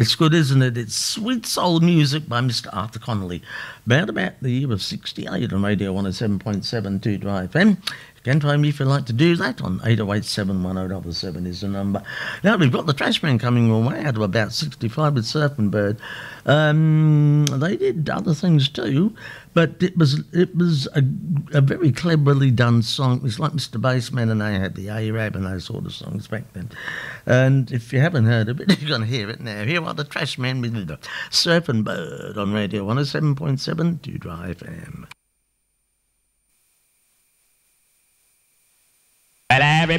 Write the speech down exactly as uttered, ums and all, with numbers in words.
It's good, isn't it? It's Sweet Soul Music by Mister Arthur Connolly. About about the year of sixty-eight on Radio one oh seven point seven two Dry F M. You can try me if you'd like to do that on eight oh eight, seven one oh seven seven is the number. Now, we've got the Trashman coming your way out of about sixty-five with Surfing Bird. Um, they did other things too, but it was it was a, a very cleverly done song. It was like Mister Bassman, and they had the A-Rab and those sort of songs back then. And if you haven't heard of it, you're going to hear it now. Here are the Trashmen with the Surfing Bird on Radio one oh seven point seven two Dry F M. Well, everybody